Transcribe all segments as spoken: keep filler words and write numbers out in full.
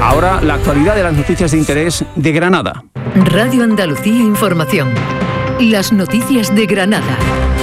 Ahora la actualidad de las noticias de interés de Granada. Radio Andalucía Información. Las noticias de Granada.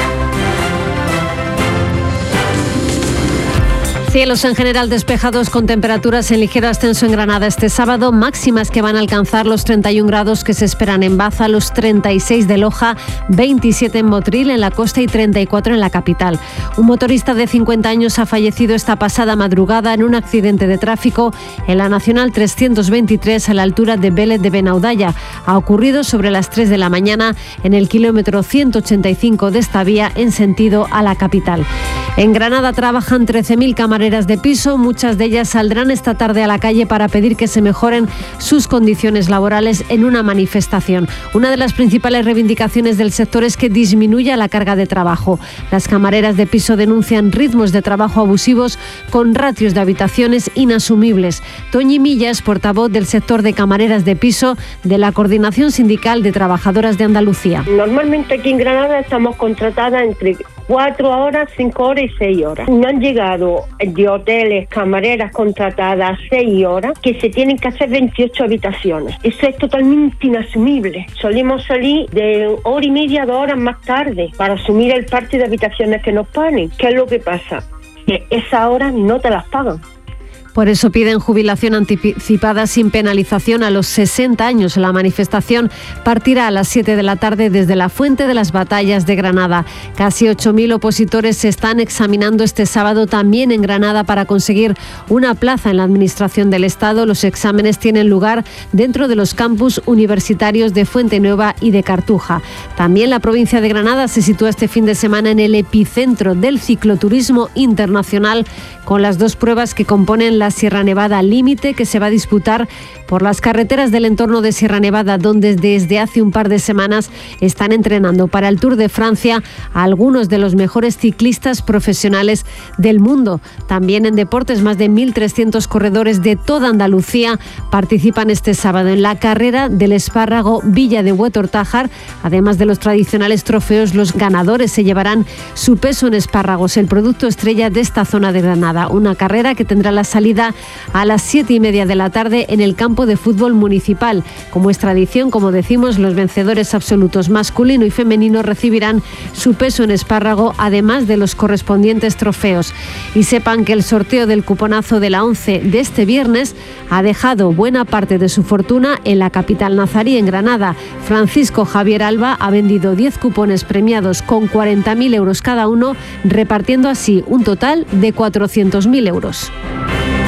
Cielos en general despejados con temperaturas en ligero ascenso en Granada este sábado, máximas que van a alcanzar los treinta y un grados que se esperan en Baza, los treinta y seis de Loja, veintisiete en Motril, en la costa y treinta y cuatro en la capital. Un motorista de cincuenta años ha fallecido esta pasada madrugada en un accidente de tráfico en la Nacional trescientos veintitrés a la altura de Vélez de Benaudalla. Ha ocurrido sobre las tres de la mañana en el kilómetro ciento ochenta y cinco de esta vía en sentido a la capital. En Granada trabajan trece mil camareras de piso, muchas de ellas saldrán esta tarde a la calle para pedir que se mejoren sus condiciones laborales en una manifestación. Una de las principales reivindicaciones del sector es que disminuya la carga de trabajo. Las camareras de piso denuncian ritmos de trabajo abusivos con ratios de habitaciones inasumibles. Toñi Millas, portavoz del sector de camareras de piso de la Coordinación Sindical de Trabajadoras de Andalucía. Normalmente aquí en Granada estamos contratadas entre cuatro horas, cinco horas y seis horas. No han llegado de hoteles, camareras contratadas seis horas, que se tienen que hacer veintiocho habitaciones. Eso es totalmente inasumible. Solemos salir de hora y media, dos horas más tarde para asumir el parte de habitaciones que nos ponen. ¿Qué es lo que pasa? Que esas horas no te las pagan. Por eso piden jubilación anticipada sin penalización a los sesenta años. La manifestación partirá a las siete de la tarde desde la Fuente de las Batallas de Granada. Casi ocho mil opositores se están examinando este sábado también en Granada para conseguir una plaza en la Administración del Estado. Los exámenes tienen lugar dentro de los campus universitarios de Fuentenueva y de Cartuja. También la provincia de Granada se sitúa este fin de semana en el epicentro del cicloturismo internacional, con las dos pruebas que componen la Sierra Nevada Límite, que se va a disputar por las carreteras del entorno de Sierra Nevada, donde desde hace un par de semanas están entrenando para el Tour de Francia a algunos de los mejores ciclistas profesionales del mundo. También en deportes, más de mil trescientos corredores de toda Andalucía participan este sábado en la carrera del espárrago Villa de Huetortájar. Además de los tradicionales trofeos, los ganadores se llevarán su peso en espárragos, el producto estrella de esta zona de Granada. Una carrera que tendrá la salida a las siete y media de la tarde en el campo de fútbol municipal. Como es tradición, como decimos, los vencedores absolutos masculino y femenino recibirán su peso en espárrago, además de los correspondientes trofeos. Y sepan que el sorteo del cuponazo de la ONCE de este viernes ha dejado buena parte de su fortuna en la capital nazarí, en Granada. Francisco Javier Alba ha vendido diez cupones premiados con cuarenta mil euros cada uno, repartiendo así un total de cuatrocientos mil euros.